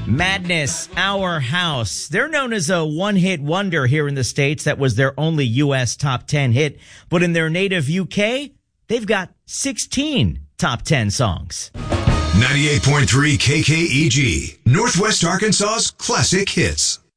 Madness, Our House. They're known as a one-hit wonder here in the States. That was their only U.S. top 10 hit. But in their native UK, they've got 16 top 10 songs. 98.3 KKEG, Northwest Arkansas's classic hits.